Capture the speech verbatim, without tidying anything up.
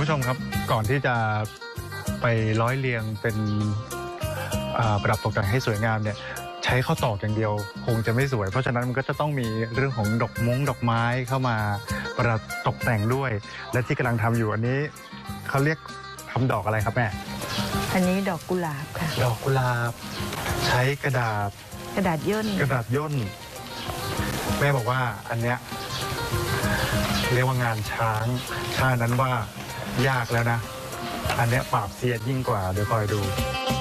ชมครับก่อนที่จะไปร้อยเรียงเป็นประดับตกแต่งให้สวยงามเนี่ยใช้ข้าวตอกอย่างเดียวคงจะไม่สวยเพราะฉะนั้นมันก็จะต้องมีเรื่องของดอกมุ้งดอกไม้เข้ามาประดับตกแต่งด้วยและที่กำลังทำอยู่อันนี้เขาเรียกทำดอกอะไรครับแม่อันนี้ดอกกุหลาบค่ะดอกกุหลาบใช้กระดาษกระดาษย่นกระดาษย่นแม่บอกว่าอันเนี้ยเรียกว่างานช้างชานั้นว่ายากแล้วนะอันเนี้ยปราบเซียนยิ่งกว่าเดี๋ยวคอยดู